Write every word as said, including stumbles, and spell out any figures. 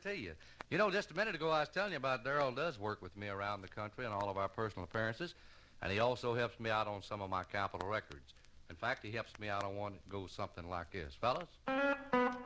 guarantee you. You know, just a minute ago I was telling you about Darrell does work with me around the country on all of our personal appearances, and he also helps me out on some of my Capitol records. In fact, he helps me out on one that goes something like this. Fellas?